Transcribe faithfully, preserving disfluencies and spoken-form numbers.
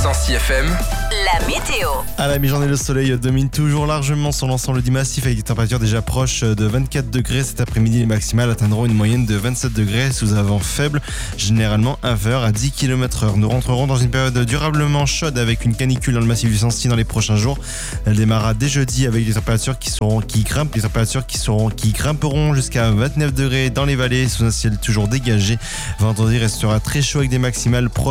Sens I F M. La météo. À la mi-journée, le soleil domine toujours largement sur l'ensemble du massif avec des températures déjà proches de vingt-quatre degrés. Cet après-midi, les maximales atteindront une moyenne de vingt-sept degrés sous un vent faible, généralement inférieur à dix kilomètres heure. Nous rentrerons dans une période durablement chaude avec une canicule dans le massif du Sancy dans les prochains jours. Elle démarrera dès jeudi avec des températures qui seront, qui grimpent, des températures qui seront, qui grimperont jusqu'à vingt-neuf degrés dans les vallées sous un ciel toujours dégagé. Vendredi restera très chaud avec des maximales proches